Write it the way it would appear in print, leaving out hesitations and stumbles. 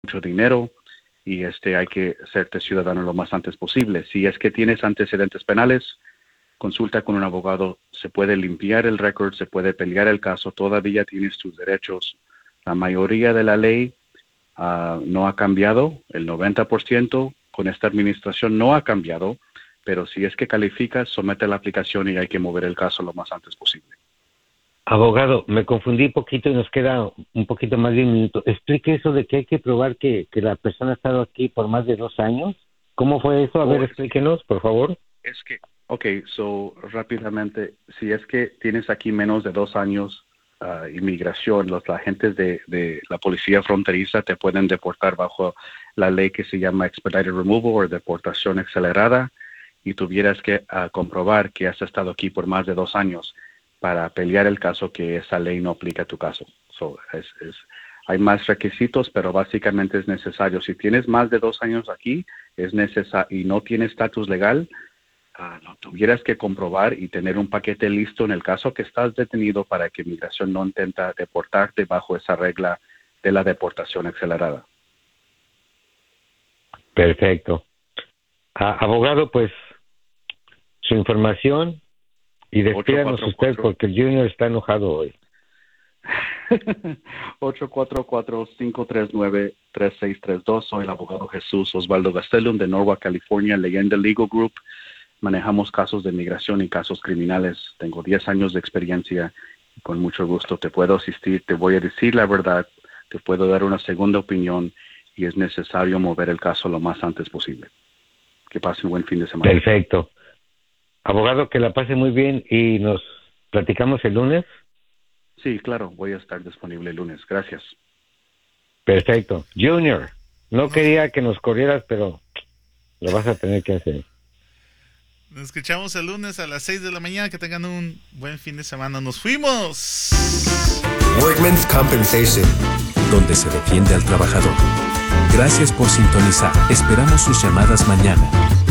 mucho dinero y hay que hacerte ciudadano lo más antes posible. Si es que tienes antecedentes penales, consulta con un abogado, se puede limpiar el récord, se puede pelear el caso, todavía tienes tus derechos. La mayoría de la ley no ha cambiado, el 90% con esta administración no ha cambiado, pero si es que calificas, somete la aplicación y hay que mover el caso lo más antes posible. Abogado, me confundí un poquito y nos queda un poquito más de un minuto. Explique eso de que hay que probar que la persona ha estado aquí por más de 2 años. ¿Cómo fue eso? A ver, explíquenos, por favor. Rápidamente, si es que tienes aquí menos de 2 años, inmigración, los agentes de la policía fronteriza te pueden deportar bajo la ley que se llama Expedited Removal o deportación acelerada, y tuvieras que comprobar que has estado aquí por más de 2 años para pelear el caso, que esa ley no aplica a tu caso. Hay más requisitos, pero básicamente es necesario. Si tienes más de 2 años aquí, es necesario y no tienes estatus legal, no tuvieras que comprobar y tener un paquete listo en el caso que estás detenido para que migración no intenta deportarte bajo esa regla de la deportación acelerada. Perfecto. Abogado, pues su información y despídanos usted porque el Junior está enojado hoy. 844-539-3632. Soy el abogado Jesús Osvaldo Gastelum de Norwalk, California, Leyenda Legal Group. Manejamos casos de migración y casos criminales. Tengo 10 años de experiencia y con mucho gusto te puedo asistir. Te voy a decir la verdad, te puedo dar una segunda opinión y es necesario mover el caso lo más antes posible. Que pase un buen fin de semana. Perfecto. Abogado, que la pase muy bien y nos platicamos el lunes. Sí, claro, voy a estar disponible el lunes. Gracias. Perfecto. Junior, no quería que nos corrieras, pero lo vas a tener que hacer. Nos escuchamos el lunes a las 6 de la mañana. Que tengan un buen fin de semana. ¡Nos fuimos! Workmen's Compensation, donde se defiende al trabajador. Gracias por sintonizar. Esperamos sus llamadas mañana.